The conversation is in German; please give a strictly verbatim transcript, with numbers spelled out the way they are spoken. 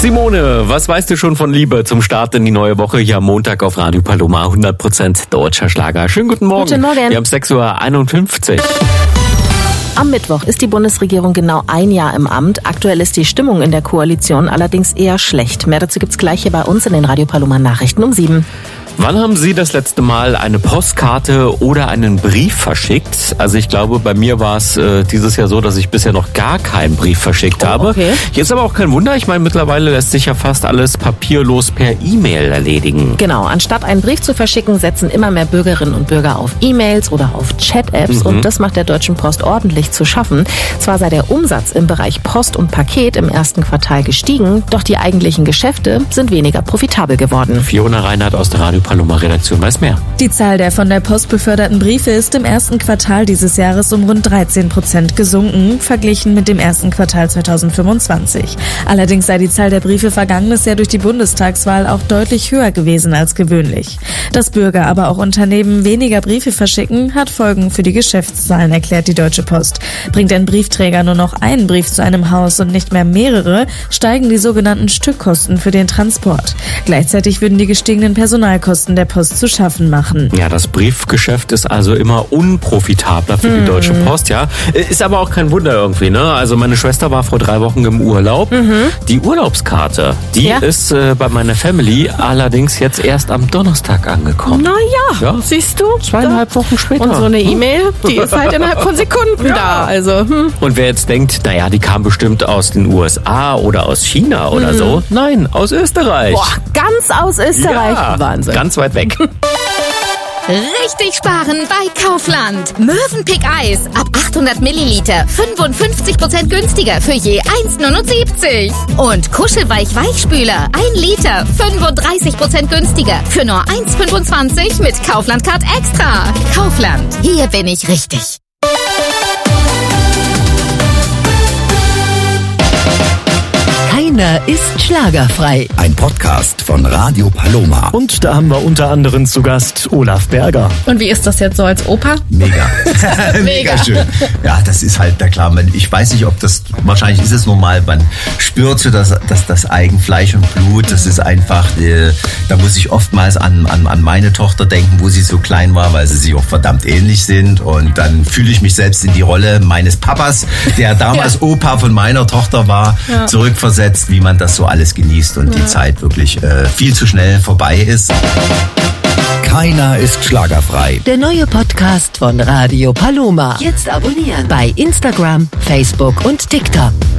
Simone, was weißt du schon von Liebe zum Start in die neue Woche hier am Montag auf Radio Paloma? hundert Prozent deutscher Schlager. Schönen guten Morgen. Guten Morgen. Wir haben sechs Uhr einundfünfzig. Am Mittwoch ist die Bundesregierung genau ein Jahr im Amt. Aktuell ist die Stimmung in der Koalition allerdings eher schlecht. Mehr dazu gibt's gleich hier bei uns in den Radio Paloma Nachrichten um sieben. Wann haben Sie das letzte Mal eine Postkarte oder einen Brief verschickt? Also ich glaube, bei mir war es äh, dieses Jahr so, dass ich bisher noch gar keinen Brief verschickt oh, habe. Okay. Jetzt aber auch kein Wunder. Ich meine, mittlerweile lässt sich ja fast alles papierlos per E-Mail erledigen. Genau, anstatt einen Brief zu verschicken, setzen immer mehr Bürgerinnen und Bürger auf E-Mails oder auf Chat-Apps. Mhm. Und das macht der Deutschen Post ordentlich zu schaffen. Zwar sei der Umsatz im Bereich Post und Paket im ersten Quartal gestiegen, doch die eigentlichen Geschäfte sind weniger profitabel geworden. Fiona Reinhardt aus der Radio Paloma Redaktion weiß mehr. Die Zahl der von der Post beförderten Briefe ist im ersten Quartal dieses Jahres um rund dreizehn Prozent gesunken, verglichen mit dem ersten Quartal zweitausendfünfundzwanzig. Allerdings sei die Zahl der Briefe vergangenes Jahr durch die Bundestagswahl auch deutlich höher gewesen als gewöhnlich. Dass Bürger, aber auch Unternehmen weniger Briefe verschicken, hat Folgen für die Geschäftszahlen, erklärt die Deutsche Post. Bringt ein Briefträger nur noch einen Brief zu einem Haus und nicht mehr mehrere, steigen die sogenannten Stückkosten für den Transport. Gleichzeitig würden die gestiegenen Personalkosten der Post zu schaffen machen. Ja, das Briefgeschäft ist also immer unprofitabler für hm. die Deutsche Post, ja. Ist aber auch kein Wunder irgendwie, ne? Also meine Schwester war vor drei Wochen im Urlaub. Mhm. Die Urlaubskarte, die ja. ist äh, bei meiner Family allerdings jetzt erst am Donnerstag angekommen. Na ja, ja. siehst du? Zweieinhalb da. Wochen später. Und so eine E-Mail, die ist halt innerhalb von Sekunden ja. da. Also, hm. Und wer jetzt denkt, naja, die kam bestimmt aus den U S A oder aus China oder mhm. so. Nein, aus Österreich. Boah, ganz aus Österreich. Ja, Wahnsinn. Ganz weit weg. Richtig sparen bei Kaufland. Mövenpick Eis ab achthundert Milliliter fünfundfünfzig Prozent günstiger für je eins Komma neunundsiebzig. Und Kuschelweich Weichspüler ein Liter fünfunddreißig Prozent günstiger für nur eins Komma fünfundzwanzig mit Kaufland Card Extra. Kaufland, hier bin ich richtig. Keiner ist schlagerfrei. Ein Podcast von Radio Paloma. Und da haben wir unter anderem zu Gast Olaf Berger. Und wie ist das jetzt so als Opa? Mega. Mega schön. Ja, das ist halt, na klar, ich weiß nicht, ob das, wahrscheinlich ist es normal, man spürt so das, das, das Eigenfleisch und Blut, das ist einfach, äh, da muss ich oftmals an, an, an meine Tochter denken, wo sie so klein war, weil sie sich auch verdammt ähnlich sind, und dann fühle ich mich selbst in die Rolle meines Papas, der damals ja. Opa von meiner Tochter war, ja. zurückversetzt, wie man das so alles genießt und ja. die Zeit wirklich äh, viel zu schnell vorbei ist. Keiner ist schlagerfrei. Der neue Podcast von Radio Paloma. Jetzt abonnieren bei Instagram, Facebook und TikTok.